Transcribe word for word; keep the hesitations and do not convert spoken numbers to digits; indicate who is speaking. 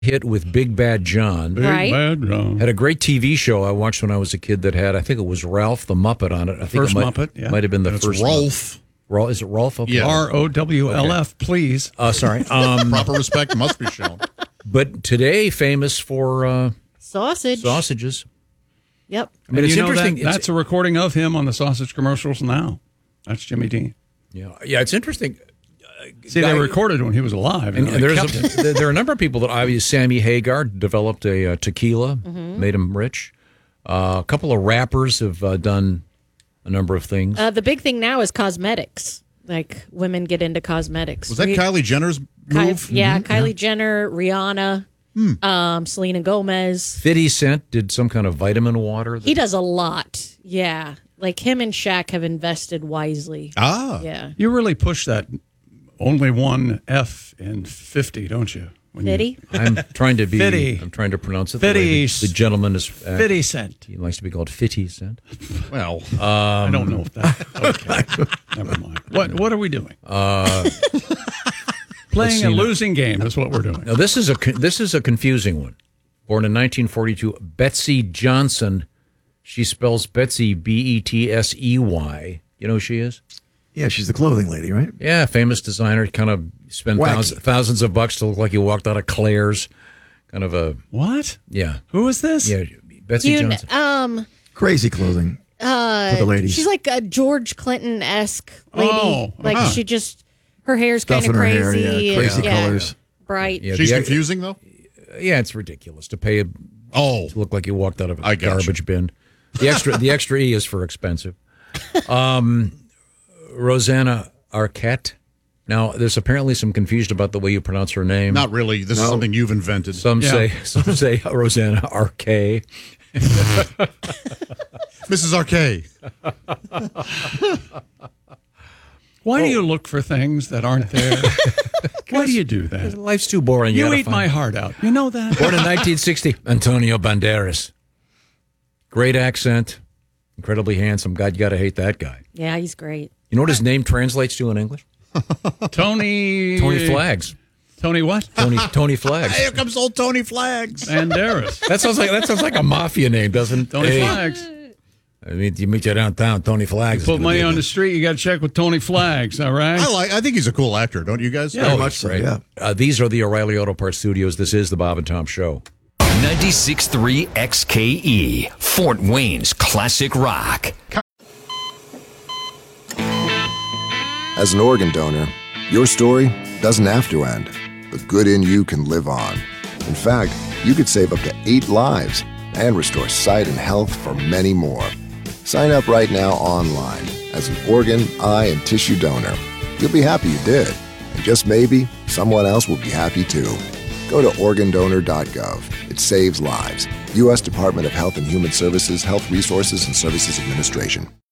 Speaker 1: hit with Big Bad John.
Speaker 2: Big
Speaker 3: Right.
Speaker 2: Bad John.
Speaker 1: Had a great T V show I watched when I was a kid that had, I think it was Ralph the Muppet on it. I think
Speaker 2: First
Speaker 1: it might,
Speaker 2: Muppet, yeah.
Speaker 1: might have been the
Speaker 4: It's
Speaker 1: first
Speaker 4: Rolf.
Speaker 1: Muppet. Is it Rolf? Okay.
Speaker 4: Yeah.
Speaker 2: R O W L F, please.
Speaker 1: Uh, sorry. Um,
Speaker 4: Proper respect must be shown.
Speaker 1: but today famous for uh,
Speaker 3: Sausage.
Speaker 1: sausages.
Speaker 3: Yep.
Speaker 1: I mean,
Speaker 2: And
Speaker 1: it's
Speaker 2: you know
Speaker 1: interesting.
Speaker 2: That,
Speaker 1: It's-
Speaker 2: that's a recording of him on the sausage commercials now. That's Jimmy Dean.
Speaker 1: yeah, yeah, it's interesting.
Speaker 2: See,
Speaker 1: Guy-
Speaker 2: they recorded when he was alive.
Speaker 1: And,
Speaker 2: And,
Speaker 1: and
Speaker 2: they
Speaker 1: there's
Speaker 2: kept
Speaker 1: a,
Speaker 2: it.
Speaker 1: there are a number of people that obviously. Sammy Hagar developed a uh, tequila,
Speaker 3: Mm-hmm.
Speaker 1: made him rich. Uh, a couple of rappers have uh, done a number of things.
Speaker 3: Uh, the big thing now is cosmetics. Like women get into cosmetics.
Speaker 4: Was that
Speaker 3: Ri-
Speaker 4: Kylie Jenner's
Speaker 3: Ky-
Speaker 4: move?
Speaker 3: yeah, Kylie Jenner, Rihanna,
Speaker 4: Hmm.
Speaker 3: um, Selena Gomez.
Speaker 1: fifty Cent did some kind of vitamin water. that-
Speaker 3: He does a lot. Yeah. Like him and Shaq have invested wisely.
Speaker 4: Ah.
Speaker 3: Yeah.
Speaker 2: You really push that only one F in fifty, don't you? When you-
Speaker 3: Fitty?
Speaker 1: I'm trying to be.
Speaker 2: fifty.
Speaker 1: I'm trying to pronounce it. the way the,
Speaker 2: fifty.
Speaker 1: the gentleman is. Uh,
Speaker 2: fifty cent.
Speaker 1: He likes to be called fifty Cent.
Speaker 4: Well,
Speaker 2: I don't know if that. Okay. Never mind. What What are we doing?
Speaker 1: Uh,
Speaker 2: Playing
Speaker 1: see
Speaker 2: a
Speaker 1: now.
Speaker 2: losing game is what we're doing.
Speaker 1: Now this is a con- this is a confusing one. Born in nineteen forty-two, Betsy Johnson. She spells Betsy B E T S E Y. You know who she is?
Speaker 5: Yeah, she's the clothing lady, right?
Speaker 1: Yeah, famous designer. Kind of spent
Speaker 5: Wacky.
Speaker 1: thousands, thousands of bucks to look like you walked out of Claire's. Kind of a
Speaker 2: What?
Speaker 1: yeah,
Speaker 2: Who is this?
Speaker 1: yeah. Betsy
Speaker 3: You,
Speaker 1: Johnson.
Speaker 3: um,
Speaker 5: Crazy clothing
Speaker 3: uh,
Speaker 5: for the ladies.
Speaker 3: she's like a George Clinton esque lady.
Speaker 2: Oh,
Speaker 3: like
Speaker 4: uh-huh.
Speaker 3: she just, her hair's kind
Speaker 5: Stuff
Speaker 3: of
Speaker 5: in her hair,
Speaker 3: crazy.
Speaker 5: yeah,
Speaker 3: and-
Speaker 5: crazy
Speaker 3: yeah,
Speaker 5: colors.
Speaker 3: Bright.
Speaker 1: Yeah,
Speaker 4: she's
Speaker 1: the-
Speaker 4: confusing, though?
Speaker 1: Yeah, it's ridiculous to pay a,
Speaker 4: Oh.
Speaker 1: to look like you walked out of a
Speaker 4: I gotcha.
Speaker 1: garbage bin. The extra the extra E is for expensive. Um, Rosanna Arquette. Now, there's apparently some confusion about the way you pronounce her name.
Speaker 4: Not really. This is something you've invented.
Speaker 1: Some
Speaker 2: Yeah.
Speaker 1: say some say Rosanna Arquette.
Speaker 4: Missus Arquet.
Speaker 2: Why do you look for things that aren't there? Why do you do that?
Speaker 1: Life's too boring.
Speaker 2: You
Speaker 1: gotta
Speaker 2: eat
Speaker 1: find-
Speaker 2: my heart out. You know that?
Speaker 1: Born in nineteen sixty, Antonio Banderas. Great accent, incredibly handsome. God, you got to hate that guy.
Speaker 3: Yeah, he's great.
Speaker 1: You know what his name translates to in English?
Speaker 2: Tony.
Speaker 1: Tony Flags.
Speaker 2: Tony what?
Speaker 1: Tony Tony Flags.
Speaker 4: Here comes old Tony Flags.
Speaker 2: Banderas.
Speaker 1: That sounds like that sounds like a mafia name, doesn't it?
Speaker 2: Tony
Speaker 1: Hey,
Speaker 2: Flags.
Speaker 1: I mean, you meet you downtown, Tony Flags. is
Speaker 2: Put
Speaker 1: gonna
Speaker 2: money
Speaker 1: be
Speaker 2: on
Speaker 1: a-
Speaker 2: the street, you got to check with Tony Flags, all right?
Speaker 4: I like. I think he's a cool actor, don't you guys?
Speaker 2: Yeah.
Speaker 5: Very
Speaker 1: Oh,
Speaker 5: much
Speaker 1: it's
Speaker 5: so,
Speaker 1: great.
Speaker 5: yeah.
Speaker 1: Uh, these are the O'Reilly Auto Parts Studios. This is the Bob and Tom Show.
Speaker 6: ninety-six point three X K E, Fort Wayne's classic rock.
Speaker 7: As an organ donor, your story doesn't have to end. The good in you can live on. In fact, you could save up to eight lives and restore sight and health for many more. Sign up right now online as an organ, eye, and tissue donor. You'll be happy you did. And just maybe, someone else will be happy too. Go to organ donor dot gov. It saves lives. U S Department of Health and Human Services, Health Resources and Services Administration.